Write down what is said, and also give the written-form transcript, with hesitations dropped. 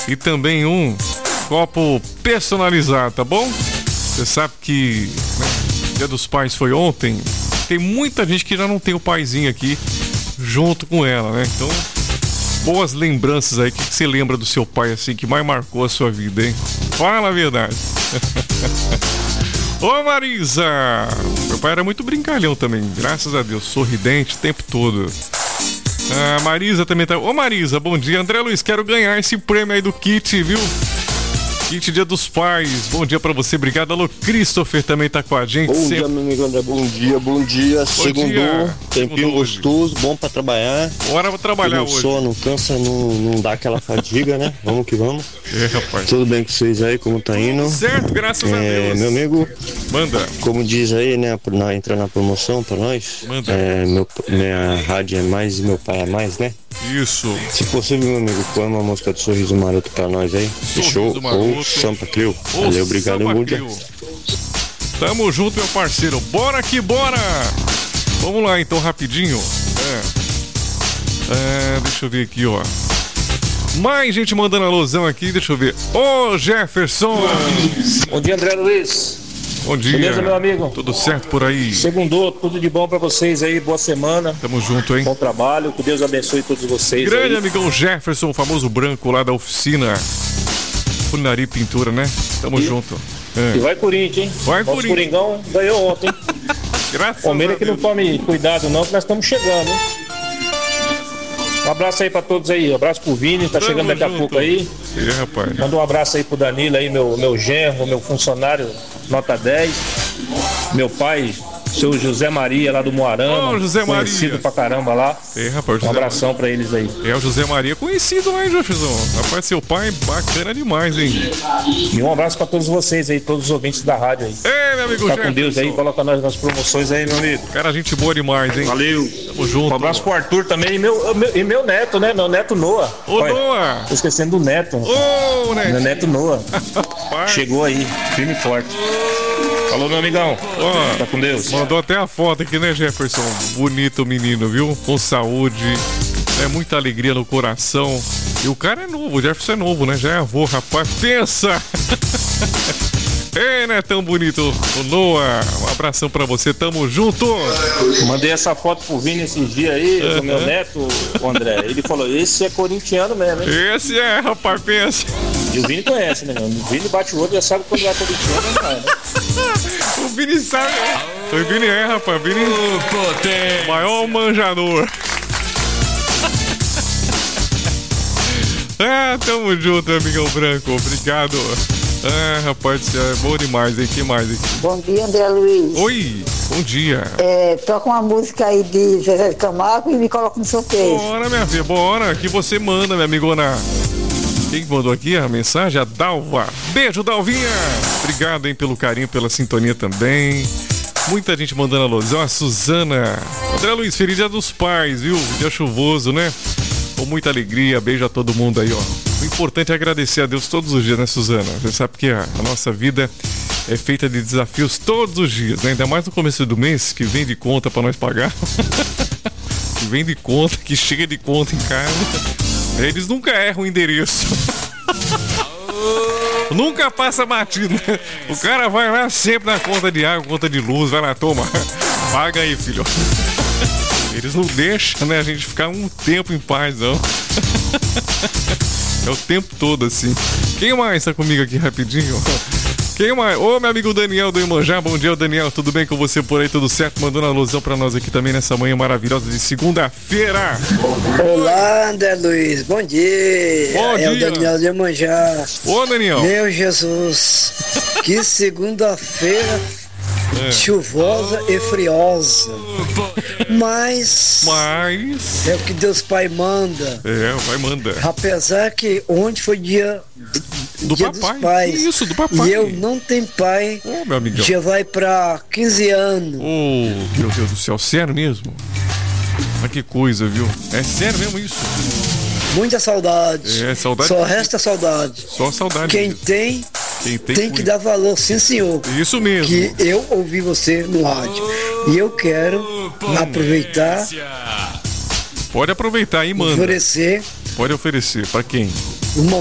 e também um copo personalizado, tá bom? Você sabe que, né, Dia dos Pais foi ontem. Tem muita gente que já não tem o paizinho aqui junto com ela, né? Então, boas lembranças aí. O que você lembra do seu pai, assim, que mais marcou a sua vida, hein? Fala a verdade. Ô Marisa! Meu pai era muito brincalhão também, graças a Deus, sorridente o tempo todo. A Marisa também tá... Ô Marisa, bom dia. André Luiz, quero ganhar esse prêmio aí do kit, viu? Kit Dia dos Pais. Bom dia pra você, obrigado. Alô, Christopher também tá com a gente. Bom dia, meu amigo André, bom dia. Segundou, tempinho gostoso, bom pra trabalhar. Bora pra trabalhar hoje. Não soa, não cansa, não dá aquela fadiga, né? Vamos que vamos. Rapaz. Tudo bem com vocês aí, como tá indo? Certo, graças a Deus. Meu amigo, manda. Como diz aí, né, entrar na promoção pra nós. Manda. Minha rádio é mais e meu pai é mais, né? Isso. Se possível, meu amigo, põe uma música do Sorriso Maroto pra nós aí. Fechou? Ou Sampa Cleo. Valeu, obrigado, bom dia. Tamo junto, meu parceiro. Bora que bora! Vamos lá, então, rapidinho. Deixa eu ver aqui, ó. Mais gente mandando alusão aqui, deixa eu ver. Ô, Jefferson! Bom dia, André Luiz. Bom dia. Beleza, meu amigo? Tudo certo por aí? Segundou, tudo de bom pra vocês aí, boa semana. Tamo junto, hein? Bom trabalho, que Deus abençoe todos vocês. Grande aí. amigão Jefferson, o famoso branco lá da oficina Culinária e Pintura, né? Tamo junto. E vai Corinthians, hein? Vai Nosso Corinthians. Coringão ganhou ontem, hein? Graças Palmeiras a que Deus. não tome cuidado não, que nós estamos chegando, hein? Um abraço aí pra todos aí, um abraço pro Vini, tá chegando daqui a pouco aí. Rapaz. Manda um abraço aí pro Danilo aí, meu genro, meu funcionário, nota 10. Meu pai, seu José Maria lá do Moarama. Ô, José Maria. Conhecido pra caramba lá. Rapaz, Um abração pra eles aí. É o José Maria conhecido lá, hein, Jefferson? Rapaz, seu pai bacana demais, hein? E um abraço pra todos vocês aí, todos os ouvintes da rádio aí. Ei, meu amigo Tá Jefferson. com Deus aí, coloca nós nas promoções aí, meu amigo. Cara, gente boa demais, hein? Valeu. Tamo junto. Um abraço pro Arthur também e meu neto, né? Meu neto Noah. Ô, Noah. Tô esquecendo do neto. Ô, neto. Meu neto Noah. Chegou aí, firme e forte. Falou, meu amigão. Ó, tá com Deus. Mandou até a foto aqui, né, Jefferson? Bonito o menino, viu? Com saúde. É muita alegria no coração. E o cara é novo, o Jefferson é novo, né? Já é avô, rapaz. Pensa! Ei, né? Tão bonito o Noah. Um abração pra você, tamo junto. Mandei essa foto pro Vini esses dias aí, do meu neto, o André. Ele falou, esse é corintiano mesmo, hein? Esse é, rapaz, pensa. E o Vini conhece, né, meu? O Vini bate o olho e já sabe quando é corintiano, não vai, né? O Vini sabe. O Vini é, rapaz. O Vini é o maior manjador. Tamo junto, amigão branco. Obrigado. Rapaz, é bom demais, hein? Que mais aqui? Bom dia, André Luiz. Oi, bom dia. Toca uma música aí de Zezé de Camargo e me coloca no sorteio. Bora, minha filha, bora. Que você manda, minha amigona. Quem mandou aqui a mensagem? A Dalva. Beijo, Dalvinha. Obrigado, hein, pelo carinho, pela sintonia também. Muita gente mandando alusão. A Suzana. André Luiz, feliz Dia dos Pais, viu? Dia chuvoso, né? Com muita alegria. Beijo a todo mundo aí, ó. O importante é agradecer a Deus todos os dias, né, Suzana? Você sabe que a nossa vida é feita de desafios todos os dias, né? Ainda mais no começo do mês, que vem de conta pra nós pagar. Que vem de conta, que chega de conta em casa. Eles nunca erram o endereço. Nunca passa batido, né? O cara vai lá sempre na conta de água, conta de luz, vai lá, toma. Paga aí, filho. Eles não deixam, né, a gente ficar um tempo em paz, não. É o tempo todo, assim. Quem mais tá comigo aqui rapidinho? Quem mais? Ô, meu amigo Daniel do Iemanjá. Bom dia, Daniel. Tudo bem com você por aí? Tudo certo? Mandando uma alusão pra nós aqui também nessa manhã maravilhosa de segunda-feira. Olá, André Luiz. Bom dia. Bom dia. É o Daniel do Iemanjá. Ô, Daniel. Meu Jesus. Que segunda-feira chuvosa e friosa. Mas é o que Deus Pai manda. O Pai manda. Apesar que ontem foi dia Dia papai. Dos pais. Isso, do papai. E eu não tenho pai. Meu amigão. Já vai pra 15 anos. Meu Deus do céu, sério mesmo? Mas que coisa, viu? É sério mesmo isso? Muita saudade. Saudade. Só resta saudade. Só saudade. Quem mesmo. tem que dar valor, sim, senhor. Isso mesmo. Que eu ouvi você no rádio. E eu quero aproveitar. Pode aproveitar e manda. Oferecer. Pode oferecer. Pra quem?